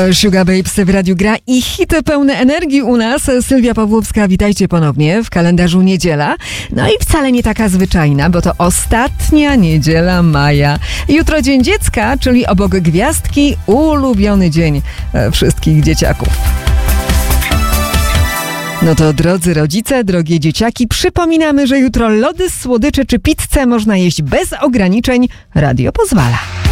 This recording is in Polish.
Sugar Babes w Radiu Gra i hity pełne energii u nas. Sylwia Pawłowska, witajcie ponownie w kalendarzu niedziela. No i wcale nie taka zwyczajna, bo to ostatnia niedziela maja. Jutro Dzień Dziecka, czyli obok gwiazdki ulubiony dzień wszystkich dzieciaków. No to drodzy rodzice, drogie dzieciaki, przypominamy, że jutro lody, słodycze czy pizzę można jeść bez ograniczeń. Radio pozwala.